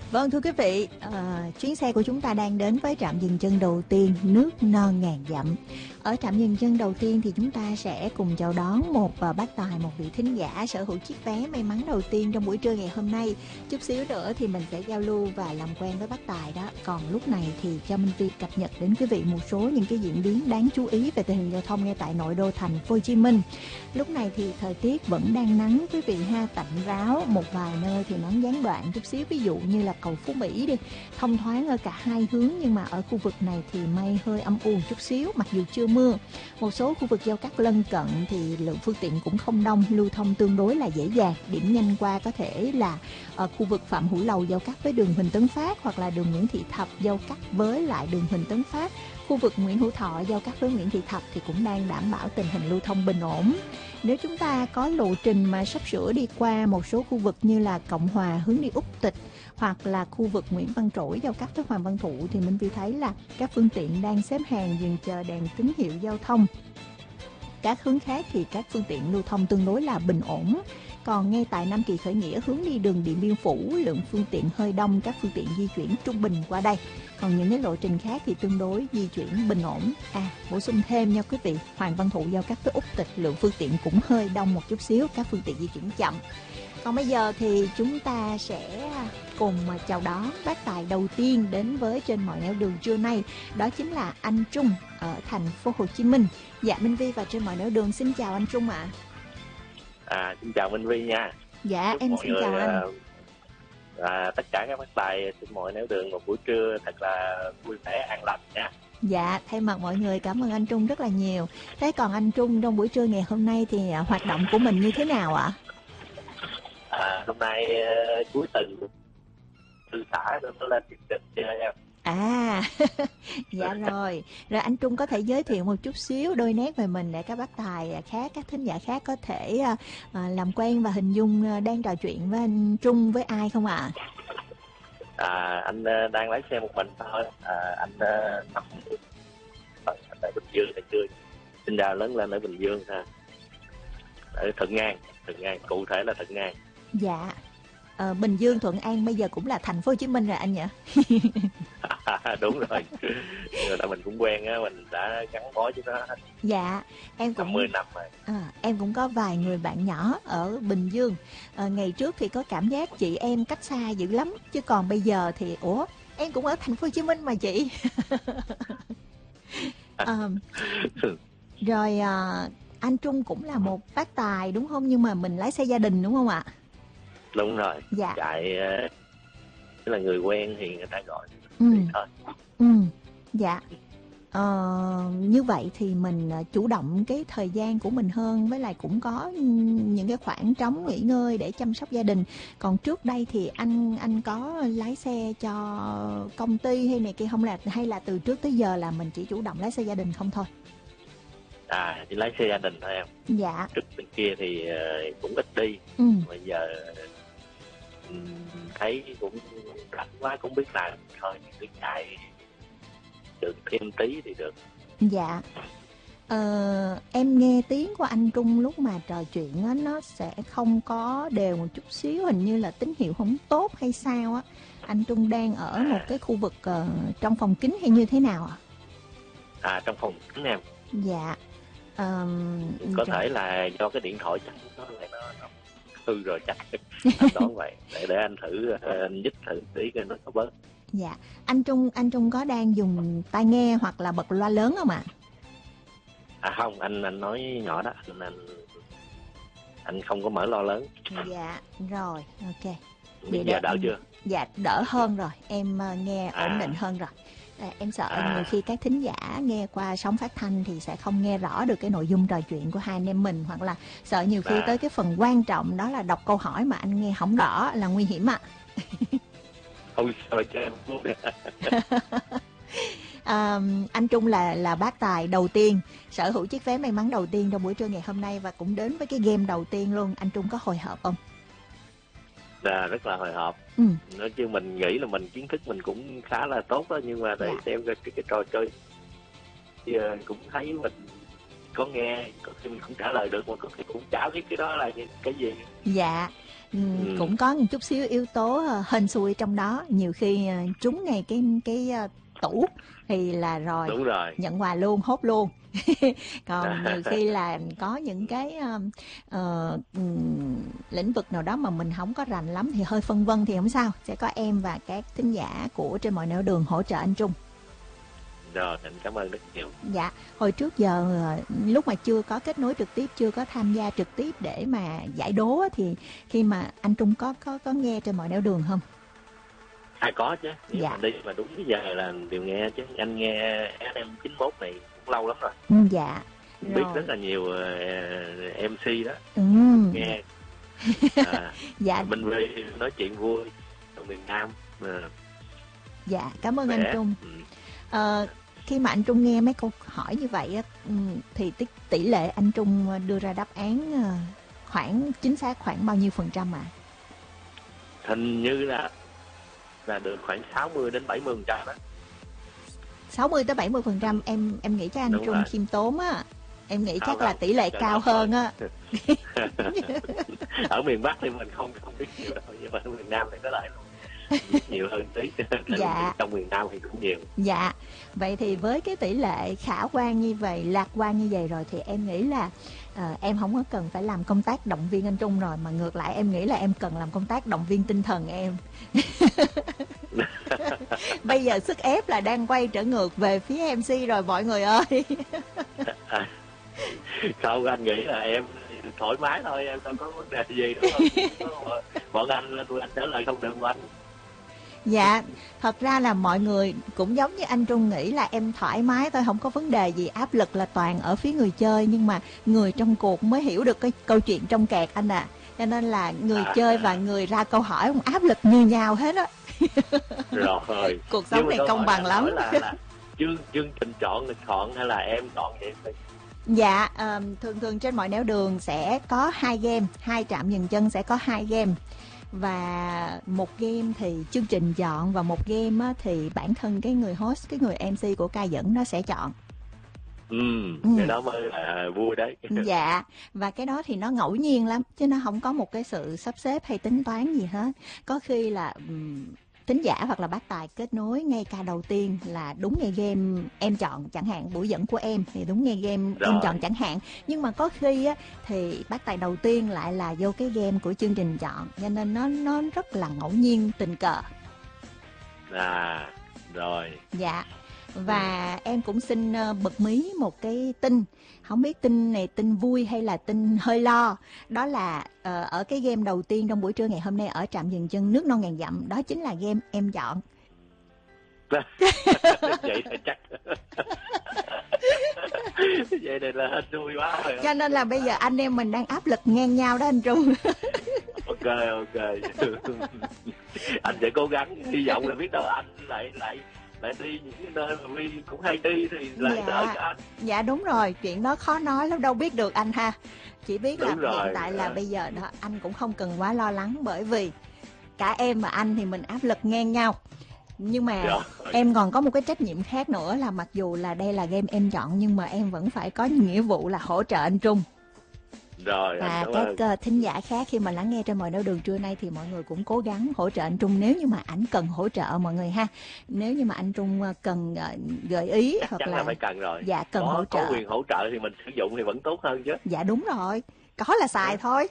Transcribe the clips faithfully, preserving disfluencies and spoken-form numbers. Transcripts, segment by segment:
Vâng thưa quý vị, ờ, chuyến xe của chúng ta đang đến với trạm dừng chân đầu tiên, nước non ngàn dặm. Ở trạm dừng chân đầu tiên thì chúng ta sẽ cùng chào đón một uh, bác tài, một vị thính giả sở hữu chiếc vé may mắn đầu tiên trong buổi trưa ngày hôm nay. Chút xíu nữa thì mình sẽ giao lưu và làm quen với bác tài đó. Còn lúc này thì cho Minh Vi cập nhật đến quý vị một số những cái diễn biến đáng chú ý về tình hình giao thông ngay tại nội đô thành phố Hồ Chí Minh. Lúc này thì thời tiết vẫn đang nắng quý vị ha, tạnh ráo, một vài nơi thì nắng gián đoạn chút xíu, ví dụ như là cầu Phú Mỹ đi, thông thoáng ở cả hai hướng, nhưng mà ở khu vực này thì mây hơi âm u chút xíu mặc dù chưa mưa. Một số khu vực giao cắt lân cận thì lượng phương tiện cũng không đông, lưu thông tương đối là dễ dàng. Điểm nhanh qua có thể là ở khu vực Phạm Hữu Lầu giao cắt với đường Huỳnh Tấn Phát, hoặc là đường Nguyễn Thị Thập giao cắt với lại đường Huỳnh Tấn Phát. Khu vực Nguyễn Hữu Thọ giao cắt với Nguyễn Thị Thập thì cũng đang đảm bảo tình hình lưu thông bình ổn. Nếu chúng ta có lộ trình mà sắp sửa đi qua một số khu vực như là Cộng Hòa hướng đi Úc Tịch, hoặc là khu vực Nguyễn Văn Trỗi giao cắt với Hoàng Văn Thụ, thì mình vi thấy là các phương tiện đang xếp hàng dừng chờ đèn tín hiệu giao thông. Các hướng khác thì các phương tiện lưu thông tương đối là bình ổn. Còn ngay tại Nam Kỳ Khởi Nghĩa hướng đi đường Điện Biên Phủ, lượng phương tiện hơi đông, các phương tiện di chuyển trung bình qua đây. Còn những cái lộ trình khác thì tương đối di chuyển bình ổn. À, bổ sung thêm nha quý vị, Hoàng Văn Thụ giao cắt với Úc Tịch, lượng phương tiện cũng hơi đông một chút xíu, các phương tiện di chuyển chậm. Còn bây giờ thì chúng ta sẽ cùng chào đón bác tài đầu tiên đến với Trên Mọi Nẻo Đường trưa nay. Đó chính là anh Trung ở thành phố Hồ Chí Minh. Dạ Minh Vi và Trên Mọi Nẻo Đường xin chào anh Trung ạ. À. À, xin chào Minh Vi nha. Dạ Chúc em xin người, chào anh. À, tất cả các bác tài Trên Mọi Nẻo Đường một buổi trưa thật là vui vẻ an lành nha. Dạ, thay mặt mọi người cảm ơn anh Trung rất là nhiều. Thế còn anh Trung trong buổi trưa ngày hôm nay thì hoạt động của mình như thế nào ạ? À, hôm nay uh, cuối tuần thư xã nó lên chương trình chơi em. À, dạ rồi. Rồi anh Trung có thể giới thiệu một chút xíu đôi nét về mình để các bác tài khác, các thính giả khác có thể uh, làm quen và hình dung uh, đang trò chuyện với anh Trung với ai không ạ? À? À, anh uh, đang lái xe một mình thôi. À, anh uh, nằm ở Bình Dương ngày xưa, sinh ra lớn lên ở Bình Dương ha. Ở Thuận An, Thuận An, cụ thể là Thuận An. Dạ. Ờ, Bình Dương, Thuận An bây giờ cũng là thành phố Hồ Chí Minh rồi anh nhỉ? Đúng rồi. Người ta mình cũng quen á, mình đã gắn bó với nó. Dạ, em cũng năm mươi năm rồi. À, em cũng có vài người bạn nhỏ ở Bình Dương. À, ngày trước thì có cảm giác chị em cách xa dữ lắm, chứ còn bây giờ thì ủa, em cũng ở thành phố Hồ Chí Minh mà chị. à, rồi à, anh Trung cũng là một bác tài đúng không? Nhưng mà mình lái xe gia đình đúng không ạ? Đúng rồi. Dạ. Chạy tức là người quen thì người ta gọi ừ. thì thôi. Ừ. Dạ. Ờ, như vậy thì mình chủ động cái thời gian của mình hơn, với lại cũng có những cái khoảng trống nghỉ ngơi để chăm sóc gia đình. Còn trước đây thì anh anh có lái xe cho công ty hay này kia không, là hay là từ trước tới giờ là mình chỉ chủ động lái xe gia đình không thôi? À, chỉ lái xe gia đình thôi em. Dạ. Trước bên kia thì cũng ít đi. Ừ. Bây giờ thấy cũng rảnh quá, cũng biết làm thôi, cứ chạy được thêm tí thì được. Dạ. Ờ, em nghe tiếng của anh Trung lúc mà trò chuyện á, nó sẽ không có đều một chút xíu, hình như là tín hiệu không tốt hay sao á. Anh Trung đang ở một cái khu vực uh, trong phòng kính hay như thế nào ạ? À? À, trong phòng kính em. Dạ. Um, có rồi. thể là do cái điện thoại chắc nó lại nó, nó hư rồi chắc. Anh đoán vậy. Để để anh thử anh dít thử tí coi nó có bớt. Dạ. Anh Trung anh Trung có đang dùng tai nghe hoặc là bật loa lớn không ạ? À? À không, anh anh nói nhỏ đó, anh anh, anh không có mở loa lớn. Dạ, rồi, ok. Bây giờ đỡ chưa? Dạ, đỡ hơn rồi, em uh, nghe ổn à. định hơn rồi. À, em sợ à. nhiều khi các thính giả nghe qua sóng phát thanh thì sẽ không nghe rõ được cái nội dung trò chuyện của hai anh em mình, hoặc là sợ nhiều khi à. tới cái phần quan trọng đó là đọc câu hỏi mà anh nghe không rõ là nguy hiểm ạ. À. Không sao cho em. À, anh Trung là là bác tài đầu tiên, sở hữu chiếc vé may mắn đầu tiên trong buổi trưa ngày hôm nay và cũng đến với cái game đầu tiên luôn. Anh Trung có hồi hộp không? Dạ, rất là hồi hộp. Ừ. Nói chứ mình nghĩ là mình kiến thức mình cũng khá là tốt đó, nhưng mà để dạ. xem cái, cái, cái trò chơi thì cũng thấy mình có nghe, có khi mình không trả lời được, mà có khi cũng chả biết cái đó là cái gì. Dạ. Ừ, Ừ. cũng có một chút xíu yếu tố ờ, hên xui trong đó, nhiều khi ờ, trúng ngay cái cái ờ, tủ thì là rồi, Đúng rồi. nhận quà luôn, hốt luôn. Còn nhiều khi là có những cái uh, uh, lĩnh vực nào đó mà mình không có rành lắm thì hơi phân vân thì không sao, sẽ có em và các thính giả của Trên Mọi Nẻo Đường hỗ trợ anh Trung. Rồi, anh cảm ơn rất nhiều. Dạ, hồi trước giờ lúc mà chưa có kết nối trực tiếp, chưa có tham gia trực tiếp để mà giải đố thì khi mà anh Trung có có có nghe Trên Mọi Nẻo Đường không? À có chứ, nếu dạ. mà đi mà đúng cái giờ là đều nghe chứ. Anh nghe ép em chín mốt này cũng lâu lắm rồi. Ừ, dạ. Rồi. Biết rất là nhiều uh, em xê đó. Ừ. Nghe. À, dạ. Minh Huy nói chuyện vui ở miền Nam. À. Dạ, cảm ơn Khỏe. anh Trung. Ừ. Ờ, khi mà anh Trung nghe mấy câu hỏi như vậy thì tỷ, tỷ lệ anh Trung đưa ra đáp án khoảng chính xác khoảng bao nhiêu phần trăm ạ? À? Hình như là là được khoảng sáu mươi đến bảy mươi phần trăm đó. sáu mươi tới bảy mươi phần trăm em em nghĩ chắc anh Đúng Trung rồi. khiêm tốn á. Em nghĩ không, chắc không, là tỷ lệ cao hơn á. Ở miền Bắc thì mình không không biết nhiều đâu, nhưng mà ở miền Nam thì có lẽ biết nhiều hơn tí. Dạ. Trong miền Nam thì cũng nhiều. Dạ. Vậy thì với cái tỷ lệ khả quan như vậy, lạc quan như vậy rồi thì em nghĩ là uh, em không có cần phải làm công tác động viên anh Trung rồi, mà ngược lại em nghĩ là em cần làm công tác động viên tinh thần em. Bây giờ sức ép là đang quay trở ngược về phía em xê rồi mọi người ơi. Không, anh nghĩ là em thoải mái thôi, em đâu có vấn đề gì đúng không? Bọn anh, tụi anh trả lời không được của anh. Dạ, thật ra là mọi người cũng giống như anh Trung nghĩ là em thoải mái thôi, không có vấn đề gì, áp lực là toàn ở phía người chơi, nhưng mà người trong cuộc mới hiểu được cái câu chuyện trong kẹt anh ạ. À. Cho nên là người à, chơi và người ra câu hỏi cũng áp lực như nhau hết á. Rồi. Cuộc sống này công bằng lắm. Là, là chương, chương trình chọn lịch chọn hay là em chọn vậy thôi? Dạ, uh, thường thường Trên Mọi Nẻo Đường sẽ có hai game, hai trạm dừng chân sẽ có hai game. Và một game thì chương trình chọn, và một game á, thì bản thân cái người host, cái người em xê của ca dẫn nó sẽ chọn. Ừ, ừ, cái đó mới là vui đấy. Dạ, và cái đó thì nó ngẫu nhiên lắm, chứ nó không có một cái sự sắp xếp hay tính toán gì hết. Có khi là um, thính giả hoặc là bác tài kết nối ngay ca đầu tiên là đúng ngay game em chọn chẳng hạn, buổi dẫn của em thì đúng ngay game rồi. Em chọn chẳng hạn. Nhưng mà có khi á, thì bác tài đầu tiên lại là vô cái game của chương trình chọn, cho nên nó nó rất là ngẫu nhiên, tình cờ. À, rồi. Dạ. Và ừ. em cũng xin bật mí một cái tin, không biết tin này tin vui hay là tin hơi lo. Đó là uh, ở cái game đầu tiên trong buổi trưa ngày hôm nay ở trạm dừng chân Nước Non Ngàn Dặm, đó chính là game em chọn. Vậy thì chắc vậy này là hết vui quá rồi. Cho nên là bây giờ anh em mình đang áp lực ngang nhau đó anh Trung. Ok ok. Anh sẽ cố gắng, hy vọng là biết đâu anh lại lại lại đi những cái nơi mà Vi cũng hay đi thì lại dạ. đỡ cho anh. Dạ đúng rồi, chuyện đó khó nói lắm, đâu biết được anh ha. Chỉ biết đúng là rồi. Hiện tại là à. Bây giờ đó anh cũng không cần quá lo lắng, bởi vì cả em và anh thì mình áp lực ngang nhau. Nhưng mà rồi. Em còn có một cái trách nhiệm khác nữa là mặc dù là đây là game em chọn, nhưng mà em vẫn phải có nghĩa vụ là hỗ trợ anh Trung. Rồi, và các uh, thính giả khác khi mà lắng nghe Trên Mọi Nẻo Đường trưa nay thì mọi người cũng cố gắng hỗ trợ anh Trung nếu như mà ảnh cần hỗ trợ mọi người ha. Nếu như mà anh Trung cần uh, gợi ý chắc hoặc chắn là... là phải cần rồi. Dạ cần có, hỗ trợ. Có quyền hỗ trợ thì mình sử dụng thì vẫn tốt hơn chứ. Dạ đúng rồi, có là xài à. Thôi.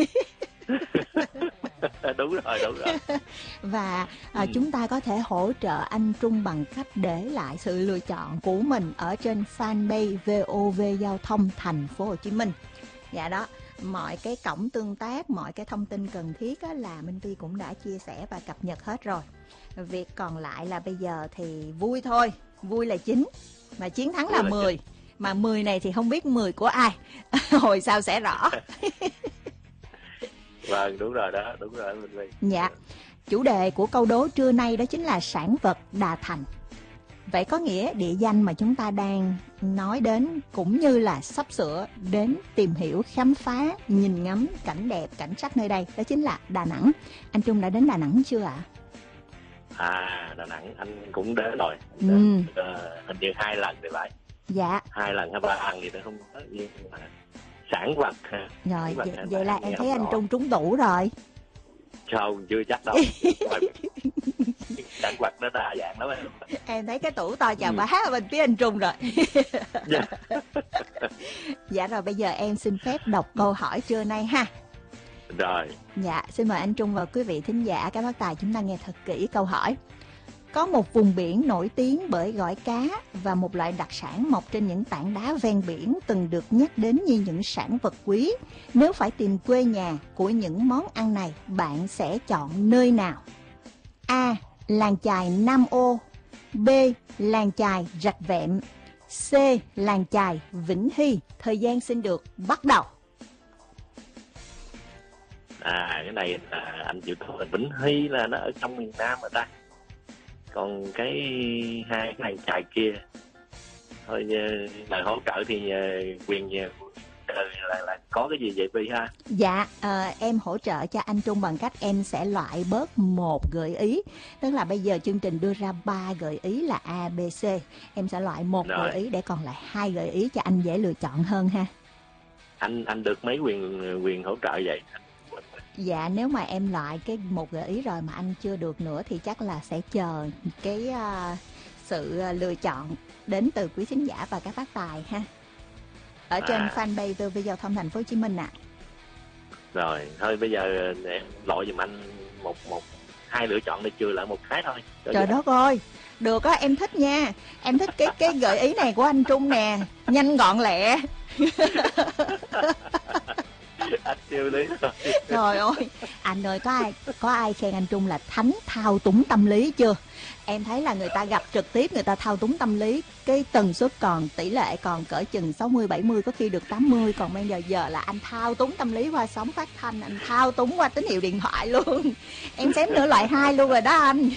Đúng rồi, đúng rồi. Và à, ừ. chúng ta có thể hỗ trợ anh Trung bằng cách để lại sự lựa chọn của mình ở trên fanpage vê o vê Giao thông Thành phố Hồ Chí Minh. Dạ đó, mọi cái cổng tương tác, mọi cái thông tin cần thiết á, là Minh Ti cũng đã chia sẻ và cập nhật hết rồi. Việc còn lại là bây giờ thì vui thôi, vui là chính, mà chiến thắng là, là mười. Chính. Mà mười này thì không biết mười của ai, hồi sau sẽ rõ. Vâng, đúng rồi đó, đúng rồi Minh Vi. Dạ, chủ đề của câu đố trưa nay đó chính là sản vật Đà Thành. Vậy có nghĩa địa danh mà chúng ta đang nói đến cũng như là sắp sửa đến tìm hiểu, khám phá, nhìn ngắm cảnh đẹp, cảnh sắc nơi đây, đó chính là Đà Nẵng. Anh Trung đã đến Đà Nẵng chưa ạ? À, Đà Nẵng anh cũng đến rồi. Ừ. Đến, uh, hình như hai lần thì phải. Dạ. Hai lần hay ba lần gì nữa không có, nhưng mà sản vật ha. Rồi Sản vật vậy, hả? vậy là Nghe em không thấy anh rõ. Trung trúng tủ rồi. Không, chưa chắc đâu. Sản vật nó đa dạng lắm em. Em thấy cái tủ to chà Ừ. bá ở bên phía anh Trung rồi. Dạ. Dạ rồi, bây giờ em xin phép đọc câu hỏi trưa nay ha. Rồi. Dạ, xin mời anh Trung và quý vị thính giả các bác tài chúng ta nghe thật kỹ câu hỏi. Có một vùng biển nổi tiếng bởi gỏi cá và một loại đặc sản mọc trên những tảng đá ven biển từng được nhắc đến như những sản vật quý. Nếu phải tìm quê nhà của những món ăn này, bạn sẽ chọn nơi nào? A. Làng chài Nam Ô. B. Làng chài Rạch Vẹm. C. Làng chài Vĩnh Hy. Thời gian xin được bắt đầu. À, cái này là anh chịu thua. Vĩnh Hy là nó ở trong miền Nam mà ta. Còn cái hai cái làng chài kia thôi, là hỗ trợ thì quyền là, là có cái gì vậy Vi ha? Dạ, à, em hỗ trợ cho anh Trung bằng cách em sẽ loại bớt một gợi ý. Tức là bây giờ chương trình đưa ra ba gợi ý là A, B, C. Em sẽ loại một Rồi. gợi ý để còn lại hai gợi ý cho anh dễ lựa chọn hơn ha. Anh anh được mấy quyền quyền hỗ trợ vậy? Dạ, nếu mà em loại cái một gợi ý rồi mà anh chưa được nữa thì chắc là sẽ chờ cái uh, sự lựa chọn đến từ quý khán giả và các bác tài ha. Ở trên À. fanpage vê vê Giao thông Thành phố Hồ Chí Minh ạ. À. Rồi, thôi bây giờ em loại giùm anh một một hai lựa chọn để chừa lại một cái thôi. Cho Trời đất ơi, được á, em thích nha. Em thích cái cái gợi ý này của anh Trung nè, nhanh gọn lẹ. Anh siêu lý rồi. Trời ơi, anh ơi, có ai có ai khen anh Trung là thánh thao túng tâm lý chưa? Em thấy là người ta gặp trực tiếp, người ta thao túng tâm lý, cái tần suất còn tỷ lệ còn cỡ chừng sáu mươi bảy mươi, có khi được tám mươi, còn bây giờ giờ là anh thao túng tâm lý qua sóng phát thanh, anh thao túng qua tín hiệu điện thoại luôn. Em xém nữa loại hai luôn rồi đó anh.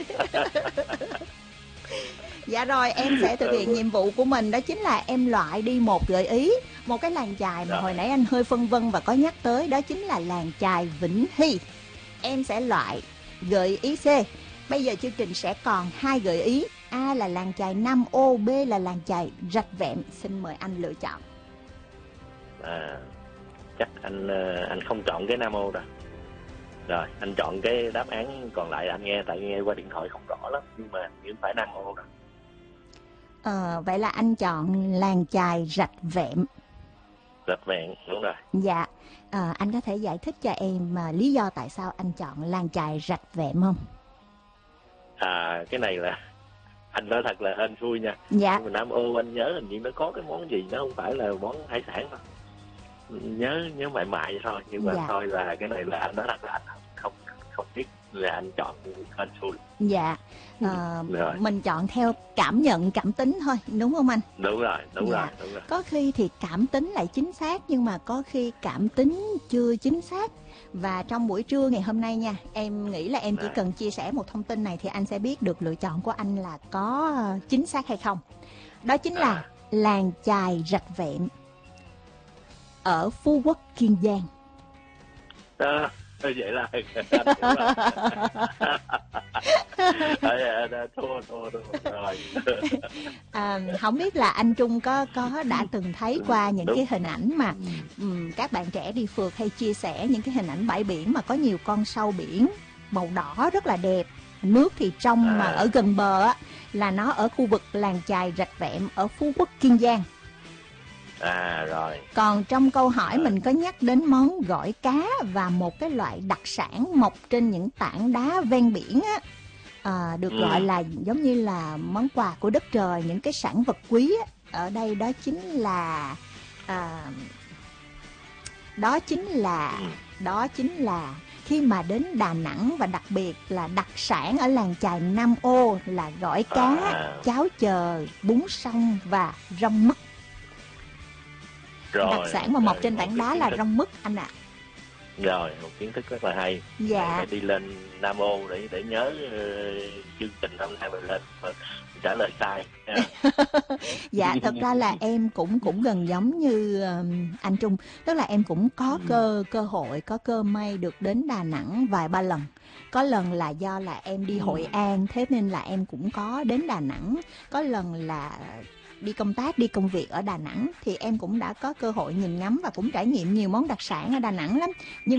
Dạ rồi, em sẽ thực hiện nhiệm vụ của mình, đó chính là em loại đi một gợi ý, một cái làng chài mà hồi nãy anh hơi phân vân và có nhắc tới, đó chính là làng chài Vĩnh Hy. Em sẽ loại gợi ý C. Bây giờ chương trình sẽ còn hai gợi ý, A là làng chài Nam Ô, B là làng chài Rạch Vẹm. Xin mời anh lựa chọn. À, chắc anh anh không chọn cái Nam Ô đâu. Rồi, anh chọn cái đáp án còn lại anh nghe, tại nghe qua điện thoại không rõ lắm, nhưng mà nhưng phải Nam Ô rồi. Ờ, vậy là anh chọn làng chài Rạch Vẹm. Rạch Vẹm, đúng rồi. Dạ, à, anh có thể giải thích cho em mà lý do tại sao anh chọn làng chài Rạch Vẹm không? À, cái này là anh nói thật là hên xui nha. Dạ. Nhưng mà Nam Ô anh nhớ hình như nó có cái món gì, nó không phải là món hải sản đâu. Nhớ nhớ mại mại thôi, nhưng mà Dạ. thôi là cái này là anh nói thật là anh không không biết, là anh chọn hên xui. Dạ, à, Rồi. mình chọn theo cảm nhận, cảm tính thôi, đúng không anh? Đúng rồi, đúng Dạ. rồi, đúng rồi. Có khi thì cảm tính lại chính xác, nhưng mà có khi cảm tính chưa chính xác. Và trong buổi trưa ngày hôm nay nha, em nghĩ là em chỉ À. cần chia sẻ một thông tin này thì anh sẽ biết được lựa chọn của anh là có chính xác hay không. Đó chính là À. làng chài Rạch Vẹm ở Phú Quốc, Kiên Giang. À, vậy là anh hiểu rồi. À, à, thua, thua, thua rồi. À, không biết là anh Trung có có đã từng thấy qua những Đúng. cái hình ảnh mà um, các bạn trẻ đi phượt hay chia sẻ những cái hình ảnh bãi biển mà có nhiều con sâu biển màu đỏ rất là đẹp, nước thì trong À. mà ở gần bờ á, là nó ở khu vực làng chài Rạch Vẹm ở Phú Quốc, Kiên Giang. À rồi. Còn trong câu hỏi mình có nhắc đến món gỏi cá và một cái loại đặc sản mọc trên những tảng đá ven biển á, à, được Ừ. gọi là giống như là món quà của đất trời, những cái sản vật quý á. Ở đây đó chính là à, đó chính là Ừ. đó chính là khi mà đến Đà Nẵng, và đặc biệt là đặc sản ở làng chài Nam Ô là gỏi cá, À. cháo chờ, bún sông và rong mứt. Rồi. Đặc sản mà mọc Rồi, trên một tảng cái đá kiến là thức- rong mứt anh ạ. Rồi, một kiến thức rất là hay. Dạ. Phải đi lên Nam Ô để để nhớ uh, chương trình hôm nay mình lên mà trả lời sai. nha. Dạ, thật ra là em cũng cũng gần giống như um, anh Trung, tức là em cũng có Ừ. cơ cơ hội, có cơ may được đến Đà Nẵng vài ba lần. Có lần là do là em đi Ừ. Hội An, thế nên là em cũng có đến Đà Nẵng. Có lần là đi công tác, đi công việc ở Đà Nẵng thì em cũng đã có cơ hội nhìn ngắm và cũng trải nghiệm nhiều món đặc sản ở Đà Nẵng lắm. Nhưng